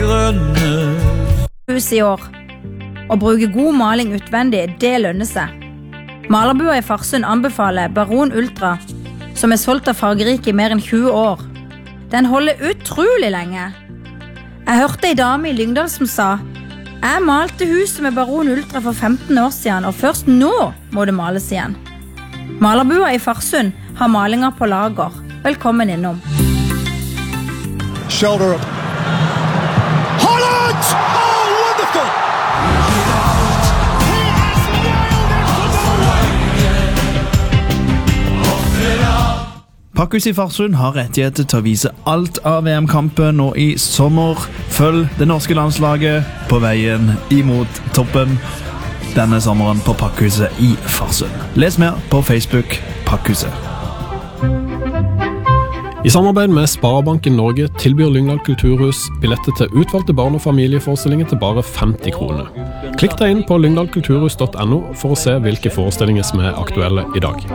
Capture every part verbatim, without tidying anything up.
grønne. Hus i år. Å bruke god maling utvendig, det lønner seg. Malerbua i Farsund anbefaler Baron Ultra, som er solgt av Fargerike i mer enn tjue år. Den holder utrolig lenge. Jeg hørte en dame i Lyngdal som sa: jeg malte huset med Baron Ultra for femten år siden, og først nå må det males igjen. Malerbua i Farsund har malinger på lager. Velkommen innom. Shoulder up. Holland! Oh, wonderful! Pakkhus i Farsund har rettigheter til å vise alt av V M-kampen nå i sommer. Følg det norske landslaget på veien imot toppen denne sommeren på Pakkhuset i Farsund. Les mer på Facebook Pakkhuset. I samarbeid med Sparebanken Norge tilbyr Lyngdal Kulturhus billetter til utvalgte barn- og familieforestillinger til bare femti kroner. Klikk deg inn på lyngdalkulturhus punktum no for å se hvilke forestillinger som er aktuelle i dag.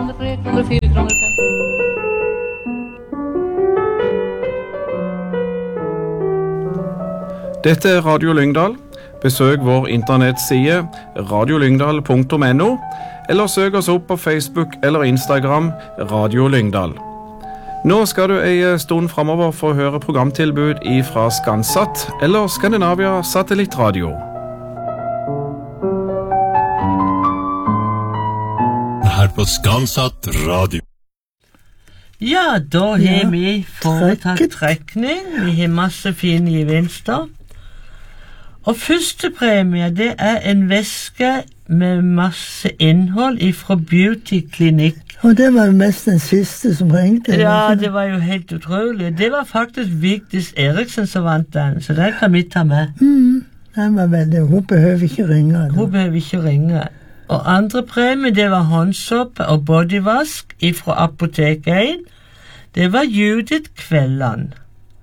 Dette er Radio Lyngdal. Besøk vår internettside radiolyngdal punktum no, eller søk oss opp på Facebook eller Instagram Radio Lyngdal. Nå skal du en stund fremover få høre programtilbud fra Skansat eller Skandinavia Satellittradio. Her på Skansat Radio. Ja, da har vi foretatt trekning. Vi har masse fine gevinster. Og første premie, det er en veske med masse innhold fra Beauty Clinic. Og det var jo mest den siste som ringte. Ja, det var jo helt utrolig. Det var faktisk Vigdis Eriksen som vant den, så det kan vi ta med. Mm, den var veldig, hun behøver ikke ringe. Da. Hun behøver ikke ringe. Og andre premie, det var håndsåpe og bodyvask fra Apotek en. Det var Judith Kvelland.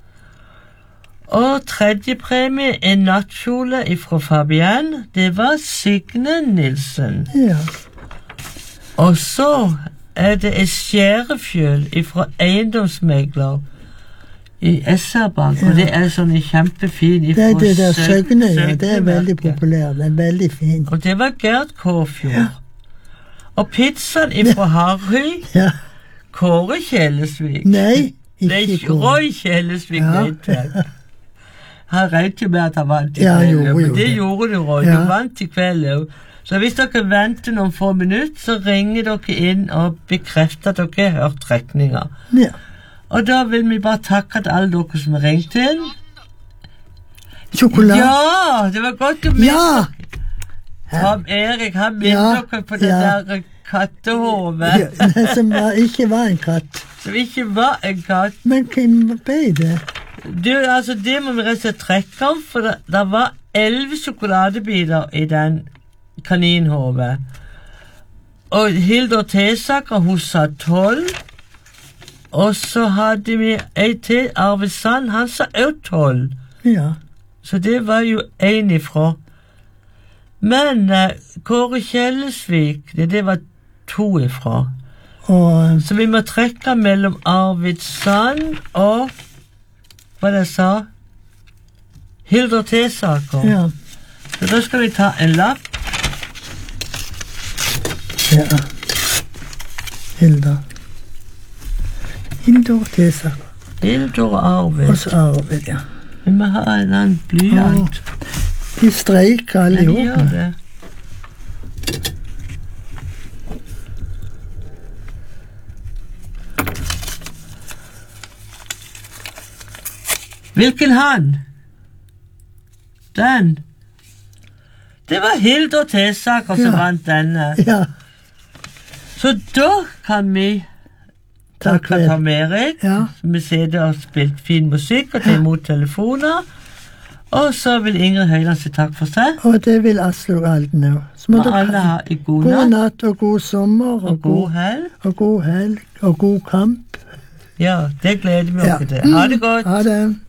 Og tredje premie, en nattkjole fra Fabienne. Det var Signe Nilsen. Ja. Og så er det et skjærefjøl fra eiendomsmegler i S R-bank, ja. Og det er sånn kjempefin. Det er det der Søgne, ja. Det er veldig populært. Det er veldig fint. Og det var Gerd Kåfjord. Ja. Og pizzaen fra Harry. Ja. Kåre Kjellesvik. Nei, ikke Kåre. Roy Kjellesvik, ja. Vet han regnet jo med at han vant i ja, kveld, jo, men det gjorde du, Roy. Ja. Du vant i kveld. Så hvis dere venter noen få minutter, så ringer dere inn og bekrefter at dere har hørt trekninger. Ja. Og da vil vi bare takke til alle dere som har ringt inn. Sjokolade. Ja, det var godt å minne. Ja. Tom Erik, han minner ja. Dere på det ja. Der kattehovet. Ja, det som var, ikke var en katt. Som ikke var en katt. Men hvem ble det? Du, altså, det må vi rett og slett trekke om, for det, det var elleve sjokoladebiler i den kaninhovet. Og Hildur Tesaker, hun sa tolv. Og så hadde vi en til, Arvid Sand, han sa også tolv. Ja. Så det var jo en ifra. Men uh, Kåre Kjellesvik, det, det var to ifra. Og... Så vi må trekke mellom Arvid Sand og hva det sa? Hildur Tesaker. Ja. Så da skal vi ta en lapp. Ja. Hildur. Hildur Tesaker. Hildur og Arvid. Og så Arvid, ja. Vi må ha en annen blyant. Oh, de streiker alle ihop. Ja, de gjør det. Hvilken han? Den? Det var Hildur Tesaker som ja. Vant denne. Ja. Så da kan vi takke Tom Erik, ja. Som vi sitter og spilt fin musikk og tar imot telefoner. Og så vil Ingrid Høyland si takk for seg. Og det vil Aslo Alden òg. Så må alle ha i god natt. God natt og god sommer. Og, og god helg. Og god helg og god kamp. Ja, det gleder vi oss ja. Til. Ha det godt. Ha det.